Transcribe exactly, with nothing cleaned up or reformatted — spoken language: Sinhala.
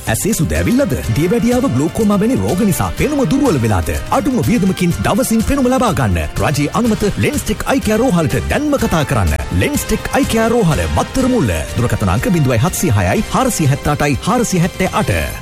ඇසේ සුද ඇවිල්ලාද? දියවැඩියාව ග්ලූකෝමා වැනි රෝග නිසා පෙනුම දුර්වල වෙලාද? අඩුම වියදමකින් දවසින් පෙනුම ලබා ගන්න. රජයේ අනුමත ලෙන්ස්ටෙක් අයි කෙයාර් රෝහලට දැන්ම කතා කරන්න. ලෙන්ස්ටෙක් අයි කෙයාර් රෝහල මත්තර මුල්ල. දුරකථන අංක zero seven zero six six four seven seven eight.